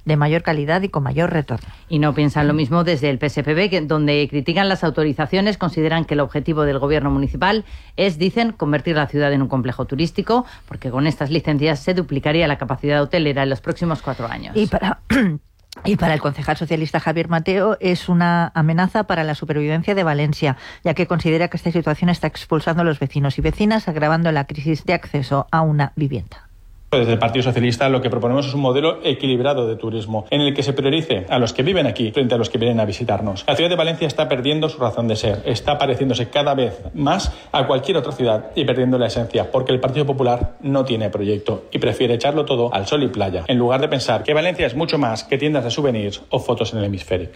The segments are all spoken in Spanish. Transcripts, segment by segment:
de mayor calidad y con mayor retorno. Y no piensan lo mismo desde el PSPB, donde critican las autorizaciones, consideran que el objetivo del gobierno municipal es, dicen, convertir la ciudad en un complejo turístico, porque con estas licencias se duplicaría la capacidad hotelera en los próximos 4 años. Y para el concejal socialista Javier Mateo es una amenaza para la supervivencia de Valencia, ya que considera que esta situación está expulsando a los vecinos y vecinas, agravando la crisis de acceso a una vivienda. Desde el Partido Socialista lo que proponemos es un modelo equilibrado de turismo, en el que se priorice a los que viven aquí frente a los que vienen a visitarnos. La ciudad de Valencia está perdiendo su razón de ser, está pareciéndose cada vez más a cualquier otra ciudad y perdiendo la esencia, porque el Partido Popular no tiene proyecto y prefiere echarlo todo al sol y playa, en lugar de pensar que Valencia es mucho más que tiendas de souvenirs o fotos en el Hemisféric.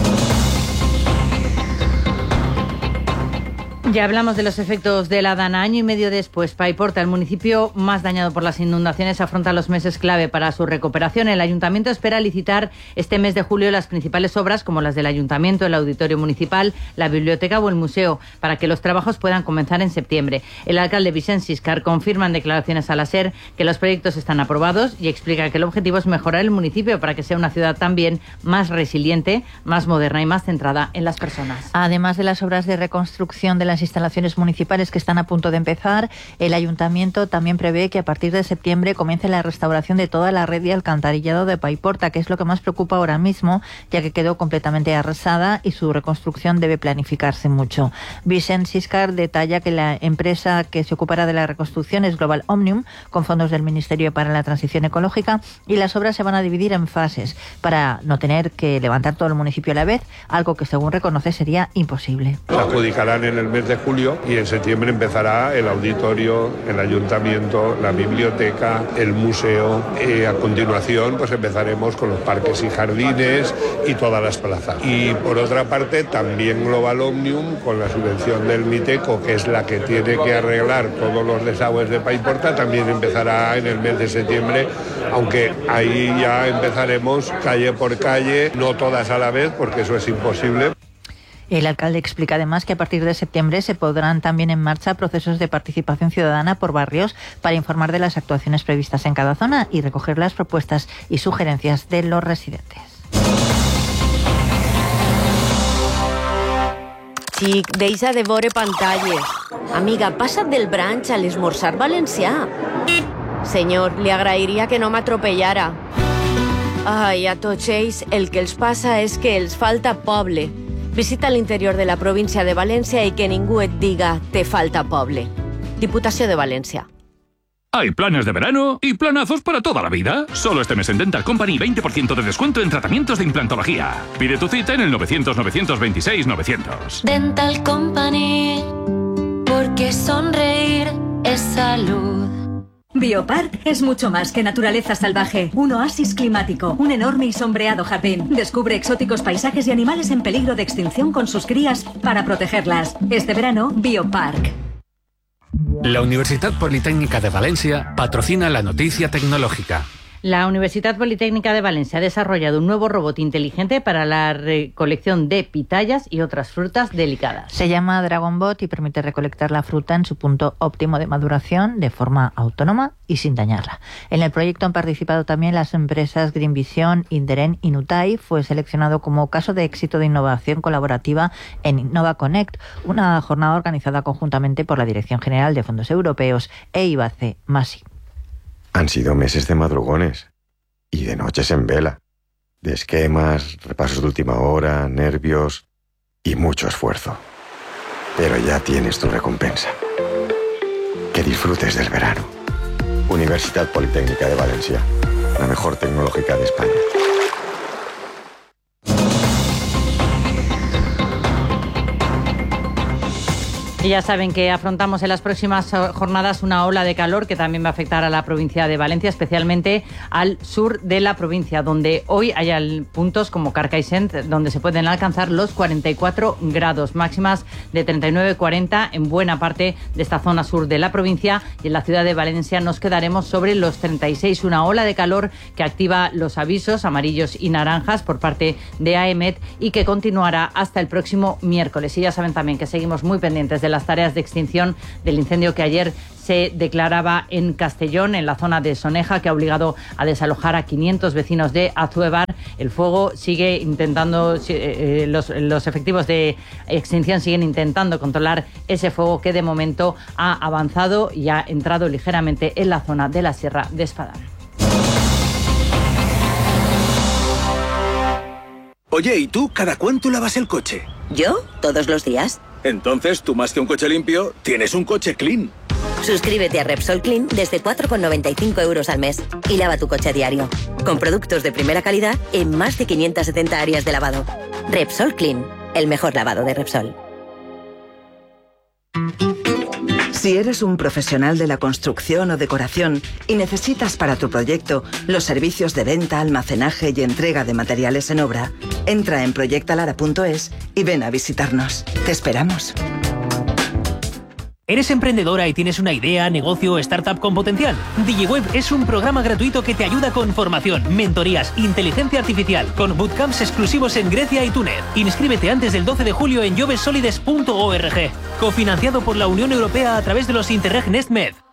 Ya hablamos de los efectos de la Dana. Año y medio después, Paiporta, el municipio más dañado por las inundaciones, afronta los meses clave para su recuperación. El ayuntamiento espera licitar este mes de julio las principales obras, como las del ayuntamiento, el auditorio municipal, la biblioteca o el museo, para que los trabajos puedan comenzar en septiembre. El alcalde Vicent Siscar confirma en declaraciones a la SER que los proyectos están aprobados y explica que el objetivo es mejorar el municipio para que sea una ciudad también más resiliente, más moderna y más centrada en las personas. Además de las obras de reconstrucción de las instalaciones municipales que están a punto de empezar, el ayuntamiento también prevé que a partir de septiembre comience la restauración de toda la red de alcantarillado de Paiporta, que es lo que más preocupa ahora mismo, ya que quedó completamente arrasada y su reconstrucción debe planificarse mucho. Vicent Siscar detalla que la empresa que se ocupará de la reconstrucción es Global Omnium, con fondos del Ministerio para la Transición Ecológica, y las obras se van a dividir en fases para no tener que levantar todo el municipio a la vez, algo que según reconoce sería imposible. Se adjudicarán en el mes de julio y en septiembre empezará el auditorio, el ayuntamiento, la biblioteca, el museo. A continuación pues empezaremos con los parques y jardines y todas las plazas. Y por otra parte también Global Omnium, con la subvención del Miteco, que es la que tiene que arreglar todos los desagües de Paiporta, también empezará en el mes de septiembre, aunque ahí ya empezaremos calle por calle, no todas a la vez porque eso es imposible. El alcalde explica además que a partir de septiembre se pondrán también en marcha procesos de participación ciudadana por barrios para informar de las actuaciones previstas en cada zona y recoger las propuestas y sugerencias de los residentes. Xic, deixa de veure pantalles. Amiga, passa't del brunch a l'esmorzar valencià. Senyor, li agrairia que no m'atropellara. Ai, a tots ells el que els passa és que els falta poble. Visita l'interior de la província de València y que ningú et diga te falta poble. Diputació de València. Hay planes de verano y planazos para toda la vida. Solo este mes en Dental Company 20% de descuento en tratamientos de implantología. Pide tu cita en el 900-926-900. Dental Company, porque sonreír es salud. Biopark es mucho más que naturaleza salvaje, un oasis climático, un enorme y sombreado jardín. Descubre exóticos paisajes y animales en peligro de extinción con sus crías para protegerlas. Este verano, Biopark. La Universitat Politécnica de Valencia patrocina la noticia tecnológica. La Universidad Politécnica de Valencia ha desarrollado un nuevo robot inteligente para la recolección de pitayas y otras frutas delicadas. Se llama DragonBot y permite recolectar la fruta en su punto óptimo de maduración de forma autónoma y sin dañarla. En el proyecto han participado también las empresas Green Vision, Inderen y Nutai. Fue seleccionado como caso de éxito de innovación colaborativa en Innova Connect, una jornada organizada conjuntamente por la Dirección General de Fondos Europeos e IBACE Masi. Han sido meses de madrugones y de noches en vela, de esquemas, repasos de última hora, nervios y mucho esfuerzo. Pero ya tienes tu recompensa. Que disfrutes del verano. Universidad Politécnica de Valencia, la mejor tecnológica de España. Y ya saben que afrontamos en las próximas jornadas una ola de calor que también va a afectar a la provincia de Valencia, especialmente al sur de la provincia, donde hoy hay puntos como Carcaixent, donde se pueden alcanzar los 44 grados, máximas de 39-40 en buena parte de esta zona sur de la provincia, y en la ciudad de Valencia nos quedaremos sobre los 36, una ola de calor que activa los avisos amarillos y naranjas por parte de AEMET y que continuará hasta el próximo miércoles. Y ya saben también que seguimos muy pendientes de las tareas de extinción del incendio que ayer se declaraba en Castellón, en la zona de Soneja, que ha obligado a desalojar a 500 vecinos de Azuevar El fuego sigue intentando, los efectivos de extinción siguen intentando controlar ese fuego que de momento ha avanzado y ha entrado ligeramente en la zona de la Sierra de Espadán. Oye, ¿y tú cada cuánto lavas el coche? ¿Yo? Todos los días. Entonces, tú más que un coche limpio, tienes un coche clean. Suscríbete a Repsol Clean desde 4,95 € al mes y lava tu coche a diario. Con productos de primera calidad en más de 570 áreas de lavado. Repsol Clean, el mejor lavado de Repsol. Si eres un profesional de la construcción o decoración y necesitas para tu proyecto los servicios de venta, almacenaje y entrega de materiales en obra, entra en proyectalara.es y ven a visitarnos. Te esperamos. ¿Eres emprendedora y tienes una idea, negocio o startup con potencial? DigiWeb es un programa gratuito que te ayuda con formación, mentorías, inteligencia artificial, con bootcamps exclusivos en Grecia y Túnez. Inscríbete antes del 12 de julio en jovesolides.org. Cofinanciado por la Unión Europea a través de los Interreg NestMed.